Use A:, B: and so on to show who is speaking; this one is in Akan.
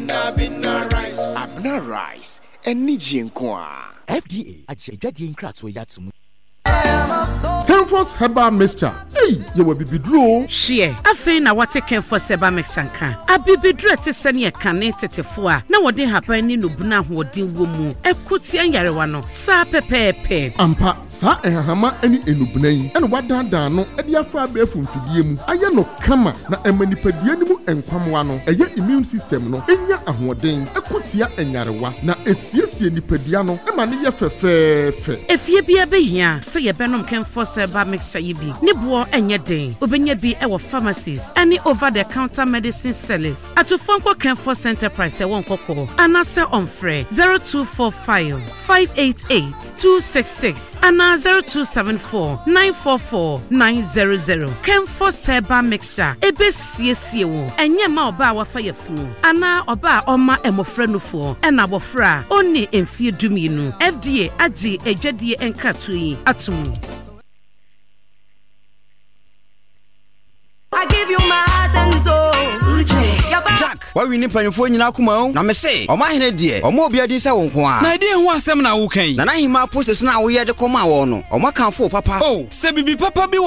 A: Abna rice. Eniji nkwa.
B: FDA ajejade nkrato yatum.
C: Kenforce Herbal Mixture. Hey, you will be bidro.
D: Share. Afi na wate Kenforce Herbal Mixture nka. Abibidro te sene ye kane tetefo a na wode haban ni no buna hodin wo mu. Ekuti anyarewa no. Sa pepepe.
C: Ampa sa ehahama ani enubuna yi. Eno wadandan no e dia fa be fumfidie mu. Aye no kama na emanipadua ni mu enkwamwa no. Eye immune system no enya ahoden. Ekutia enyarewa na esiesie nipadua no e ma ne ye fefefe.
D: Efie bia be hia se ye benom Kenforce Herbal Mixture yi bi. Ni bo enye den. Obenya bi e wo pharmacies. Any over the counter medicine sellers. Atufonko Kenforce Enterprise e won kokko. Anase onfre 0245 588 266 ana 0274 944 900. Kenforce Herbal Mixture ebe siesie wo. Enye ma oba wafa yefunu. Ana oba oma emofra nufo. Ena bofra oni emfie duminu. FDA agi ejwadie enkratu yi atum.
E: I give you my heart and soul.
F: Jack, why we need paying for nyina kuma o? Na me say, o ma hene de, o ma obi adi say won ko a.
G: Na de ho asem na wo kan.
F: Na hima process na wo ye de koma wo no. O ma kan fo papa.
G: Oh, se bibi papa bi